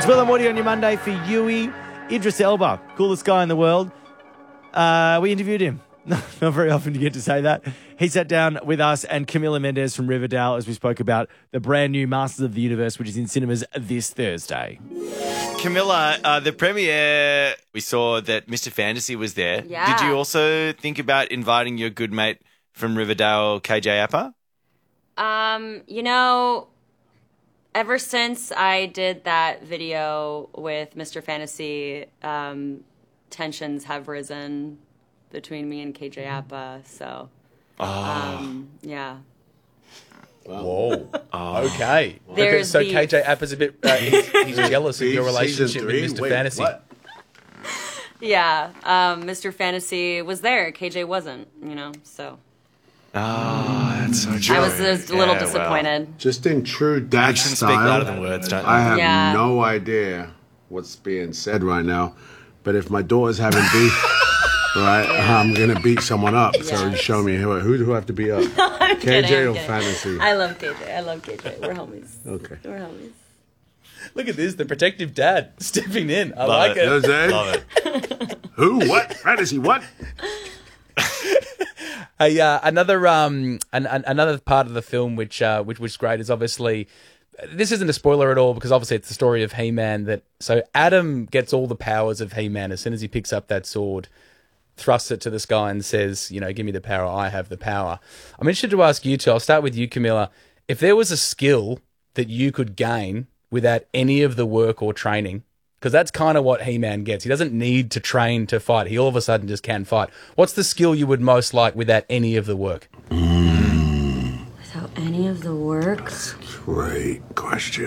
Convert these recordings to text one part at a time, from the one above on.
Well, I'm Woody on your Monday for Yui. Idris Elba, coolest guy in the world. We interviewed him. Not very often you get to say that. He sat down with us and Camila Mendes from Riverdale as we spoke about the brand new Masters of the Universe, which is in cinemas this Thursday. Camilla, the premiere, we saw that Mr. Fantasy was there. Yeah. Did you also think about inviting your good mate from Riverdale, KJ Apa? Ever since I did that video with Mr. Fantasy, tensions have risen between me and KJ Apa, so, yeah. Whoa. Okay. There's so beef. KJ Appa's a bit, he's jealous of your relationship with Mr. Fantasy. What? Yeah, Mr. Fantasy was there, KJ wasn't, so. Oh, that's so true. I was just a little disappointed. Just in true dad Actions style. speak louder than words, don't they? I have Yeah. no idea what's being said right now, but if my daughter's having beef, right, I'm gonna beat someone up. So you show me who do I have to beat up? I'm KJ kidding, or I'm Fantasy? I love KJ. We're homies. Okay. We're homies. Look at this, the protective dad stepping in. I Love like it. You know what I'm saying? Love it. Who? What? Fantasy? What? Hey, another part of the film which was great is obviously, this isn't a spoiler at all because obviously it's the story of He-Man. So Adam gets all the powers of He-Man as soon as he picks up that sword, thrusts it to the sky and says, give me the power, I have the power. I'm interested to ask you two, I'll start with you, Camilla. If there was a skill that you could gain without any of the work or training, because that's kind of what He-Man gets. He doesn't need to train to fight. He all of a sudden just can fight. What's the skill you would most like without any of the work? Without any of the work? Great question.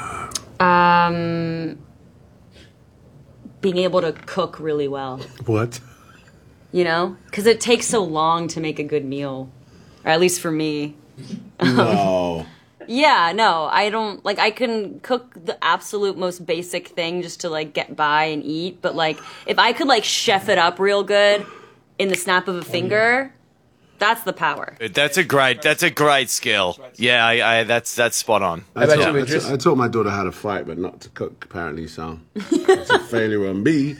Being able to cook really well. What? Because it takes so long to make a good meal. Or at least for me. No. Yeah, no, I don't, I can cook the absolute most basic thing just to, get by and eat, but, if I could, chef it up real good in the snap of a finger, that's the power. That's a great skill. Yeah, that's spot on. I taught my daughter how to fight, but not to cook, apparently, so it's a failure on me.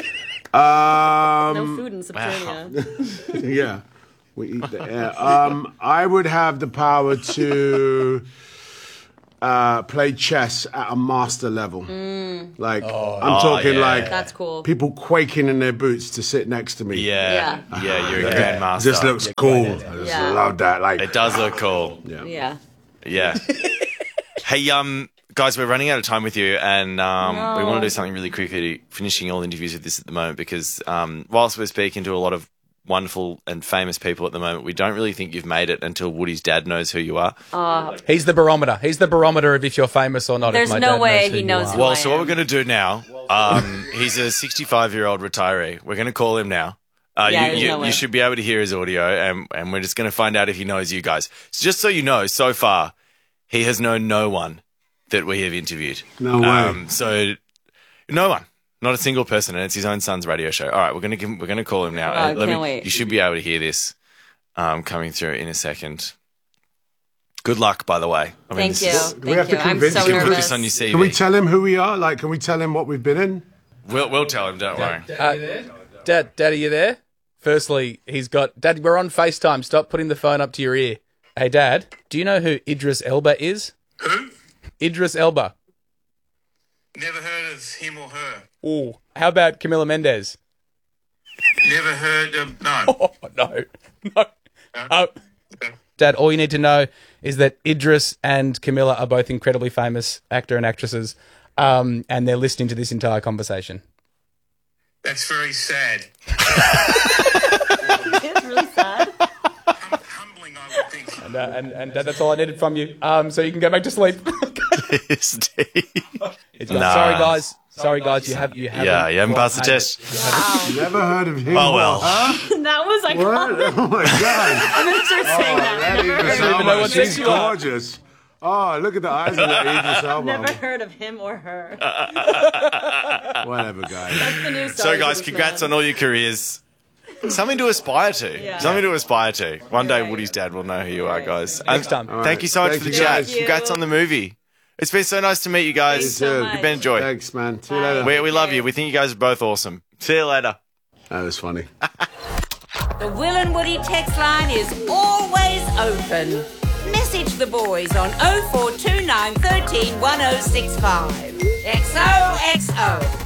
No food in Saturnia. Yeah, we eat the air. I would have the power to play chess at a master level. I'm talking That's cool. people quaking in their boots to sit next to me. Yeah, you're a grandmaster. Just looks cool. I just Yeah. love that. It does look cool. Yeah. Yeah. Hey, guys, we're running out of time with you, and we want to do something really quickly, finishing all interviews with this at the moment, because whilst we're speaking to a lot of wonderful and famous people at the moment, we don't really think you've made it until Woody's dad knows who you are. He's the barometer. He's the barometer of if you're famous or not. There's if my no dad way who he you knows are. who Well, I so what am. we're going to do now, he's a 65-year-old retiree. We're going to call him now. There's no way. You should be able to hear his audio, and we're just going to find out if he knows you guys. So just so you know, so far, he has known no one that we have interviewed. No way. So no one. Not a single person, and it's his own son's radio show. All right, we're gonna call him now. I can't wait. You should be able to hear this coming through in a second. Good luck, by the way. Thank you. we have to I'm convince so him to Put nervous. this on your CV. Can we tell him who we are? Can we tell him what we've been in? We'll tell him. Don't worry. Dad, are you there? Firstly, Dad, we're on FaceTime. Stop putting the phone up to your ear. Hey, Dad, do you know who Idris Elba is? Who? Idris Elba. Never heard of him or her. Ooh, how about Camila Mendes? Never heard of, no. Oh, no. Dad, all you need to know is that Idris and Camilla are both incredibly famous actor and actresses, and they're listening to this entire conversation. That's very sad. It's really sad. Humbling, I would think. And Dad, that's all I needed from you, so you can go back to sleep. Steve. Sorry, guys. You haven't. You haven't passed the test. Never heard of him. Oh, well. That was What? iconic. Oh my God. I'm going to start saying that. That Never Idris heard, even know what Elba, sex she's you are. gorgeous. Oh, look at the eyes of that Idris Elba. never heard of him or her. Whatever, guys. That's the new So, song guys, for this congrats man. on all your careers. Something to aspire to. Yeah. Something to aspire to. One day, Right. Woody's dad will know who you are, guys. Next time. Thank you so much Thank for the you, chat. guys. Congrats on the movie. It's been so nice to meet you guys. Thanks so much. You've been a joy. Thanks, man. See you later. We love you. We think you guys are both awesome. See you later. That was funny. The Will and Woody text line is always open. Message the boys on 0429 13 1065. XOXO.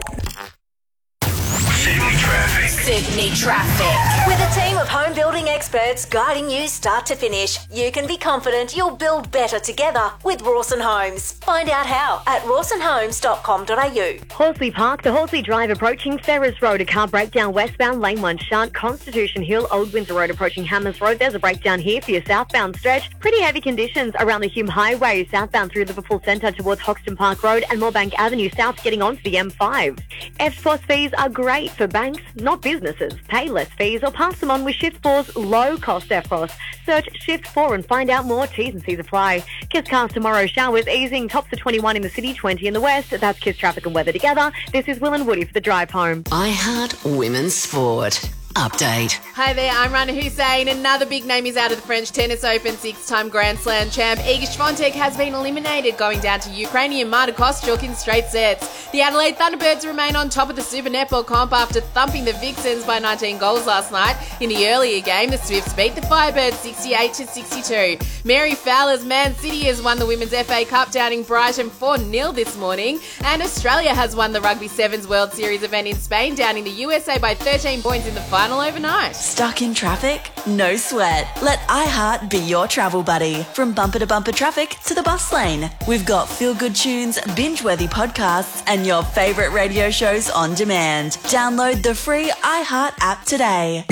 Sydney Traffic. With a team of home building experts guiding you start to finish, you can be confident you'll build better together with Rawson Homes. Find out how at rawsonhomes.com.au. Horsley Park, the Horsley Drive approaching Ferrers Road, a car breakdown westbound, lane 1 shut. Constitution Hill, Old Windsor Road approaching Hammers Road. There's a breakdown here for your southbound stretch. Pretty heavy conditions around the Hume Highway, southbound through Liverpool Centre towards Hoxton Park Road and Moorebank Avenue south getting onto the M5. FSPOS fees are great for banks, not businesses. Pay less fees or pass them on with Shift4's low-cost FSPOS. Search Shift4 and find out more. T's and C's apply. Kiss Cars tomorrow. Showers easing. Tops of 21 in the city, 20 in the west. That's Kiss Traffic and Weather together. This is Will and Woody for the drive home. iHeart Women's Sport. Update. Hi there, I'm Rana Hussein. Another big name is out of the French Tennis Open. 6-time Grand Slam champ Iga Swiatek has been eliminated, going down to Ukrainian Marta Kostyuk in straight sets. The Adelaide Thunderbirds remain on top of the Super Netball comp after thumping the Vixens by 19 goals last night. In the earlier game, the Swifts beat the Firebirds 68-62. Mary Fowler's Man City has won the Women's FA Cup, downing Brighton 4-0 this morning. And Australia has won the Rugby Sevens World Series event in Spain, downing the USA by 13 points in the final overnight. Stuck in traffic? No sweat. Let iHeart be your travel buddy. From bumper to bumper traffic to the bus lane. We've got feel-good tunes, binge-worthy podcasts, and your favourite radio shows on demand. Download the free iHeart app today.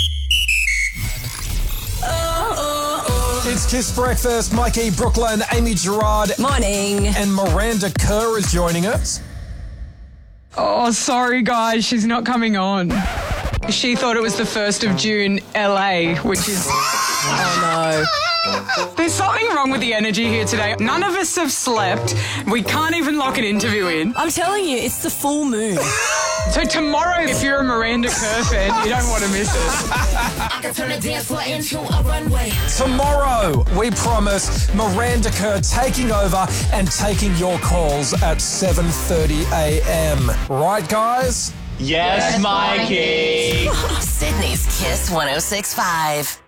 It's Kiss Breakfast. Mikey, Brooklyn, Amy Gerard. Morning. And Miranda Kerr is joining us. Oh, sorry, guys. She's not coming on. She thought it was the 1st of June, LA, which is... Oh, no. There's something wrong with the energy here today. None of us have slept. We can't even lock an interview in. I'm telling you, it's the full moon. So tomorrow, if you're a Miranda Kerr fan, you don't want to miss it. I can turn the dance floor into a runway. Tomorrow, we promise Miranda Kerr taking over and taking your calls at 7:30 a.m. Right, guys? Yes, Mikey. Sydney's Kiss 106.5.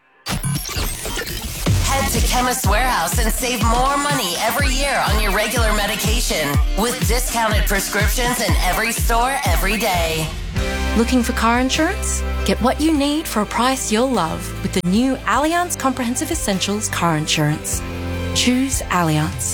Head to Chemist Warehouse and save more money every year on your regular medication with discounted prescriptions in every store every day. Looking for car insurance? Get what you need for a price you'll love with the new Allianz Comprehensive Essentials car insurance. Choose Allianz.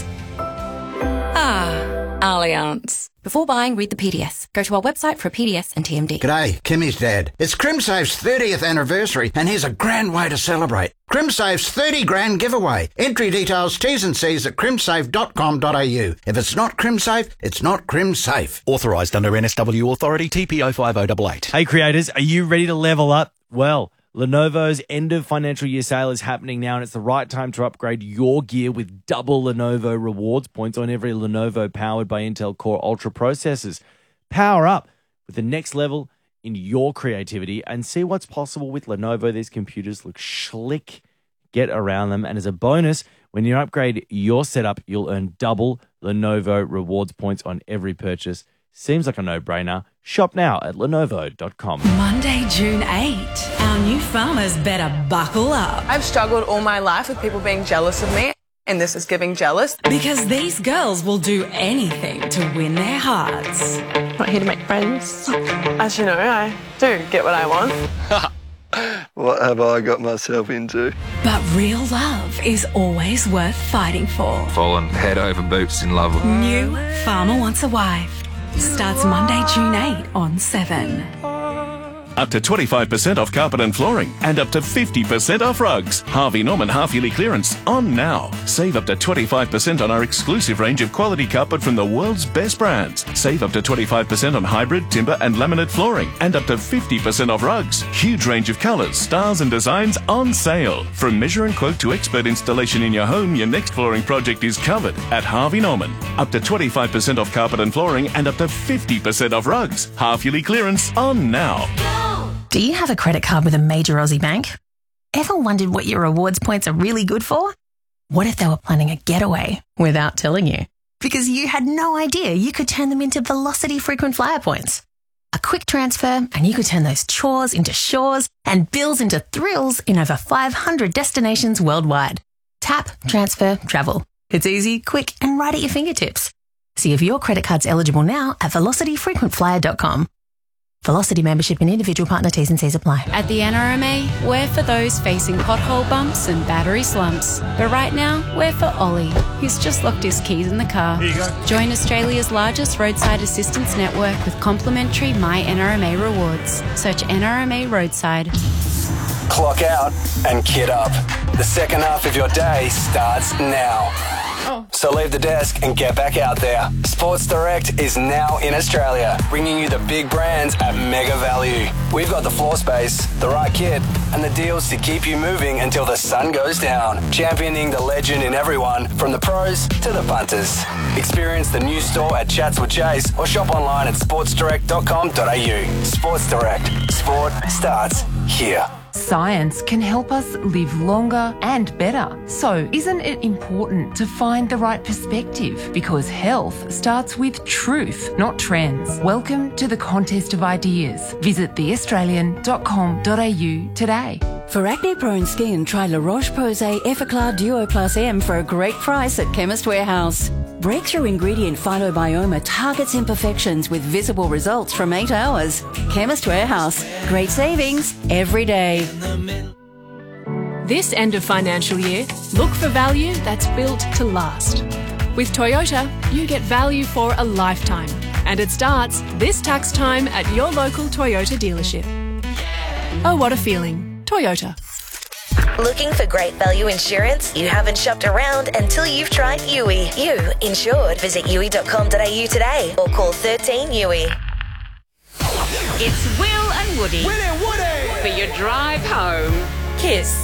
Allianz. Before buying, read the PDS. Go to our website for a PDS and TMD. G'day, Kimmy's dad. It's CrimSafe's 30th anniversary, and here's a grand way to celebrate. CrimSafe's 30 grand giveaway. Entry details, T's and C's at crimsafe.com.au. If it's not CrimSafe, it's not CrimSafe. Authorised under NSW Authority, TPO 5088. Hey, creators, are you ready to level up? Well, Lenovo's end of financial year sale is happening now, and it's the right time to upgrade your gear with double Lenovo rewards points on every Lenovo powered by Intel Core Ultra processors. Power up with the next level in your creativity and see what's possible with Lenovo. These computers look slick. Get around them. And as a bonus, when you upgrade your setup, you'll earn double Lenovo rewards points on every purchase. Seems like a no-brainer. Shop now at Lenovo.com. Monday, June 8. Our new farmers better buckle up. I've struggled all my life with people being jealous of me, and this is giving jealous. Because these girls will do anything to win their hearts. Not here to make friends. As you know, I do get what I want. What have I got myself into? But real love is always worth fighting for. Fallen head over boots in love with. New Farmer Wants a Wife. Starts Monday, June 8 on 7. Up to 25% off carpet and flooring and up to 50% off rugs. Harvey Norman half-yearly clearance on now. Save up to 25% on our exclusive range of quality carpet from the world's best brands. Save up to 25% on hybrid, timber and laminate flooring and up to 50% off rugs. Huge range of colours, styles and designs on sale. From measure and quote to expert installation in your home, your next flooring project is covered at Harvey Norman. Up to 25% off carpet and flooring and up to 50% off rugs. Half-yearly clearance on now. Do you have a credit card with a major Aussie bank? Ever wondered what your rewards points are really good for? What if they were planning a getaway without telling you? Because you had no idea you could turn them into Velocity frequent flyer points. A quick transfer and you could turn those chores into shores and bills into thrills in over 500 destinations worldwide. Tap, transfer, travel. It's easy, quick, and right at your fingertips. See if your credit card's eligible now at velocityfrequentflyer.com. Velocity membership and individual partner T's and C's apply. At the NRMA, we're for those facing pothole bumps and battery slumps. But right now, we're for Ollie, who's just locked his keys in the car. Here you go. Join Australia's largest roadside assistance network with complimentary My NRMA rewards. Search NRMA Roadside. Clock out and kit up. The second half of your day starts now. So leave the desk and get back out there. Sports Direct is now in Australia, bringing you the big brands at mega value. We've got the floor space, the right kit, and the deals to keep you moving until the sun goes down. Championing the legend in everyone, from the pros to the punters. Experience the new store at Chatswood Chase or shop online at sportsdirect.com.au. Sports Direct. Sport starts here. Science can help us live longer and better. So, isn't it important to find the right perspective? Because health starts with truth, not trends. Welcome to the contest of ideas. Visit theaustralian.com.au today. For acne-prone skin, try La Roche-Posay Effaclar Duo Plus M for a great price at Chemist Warehouse. Breakthrough ingredient Phytobioma targets imperfections with visible results from 8 hours. Chemist Warehouse. Great savings every day. This end of financial year, look for value that's built to last. With Toyota, you get value for a lifetime. And it starts this tax time at your local Toyota dealership. Oh, what a feeling. Toyota. Looking for great value insurance? You haven't shopped around until you've tried Yui. You insured. Visit yui.com.au today or call 13 Yui. It's Will and Woody. Will and Woody! For your drive home. Kiss